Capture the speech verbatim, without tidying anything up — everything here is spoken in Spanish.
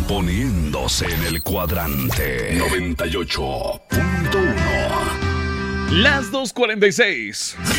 poniéndose en el cuadrante noventa y ocho punto uno. Las dos cuarenta y seis.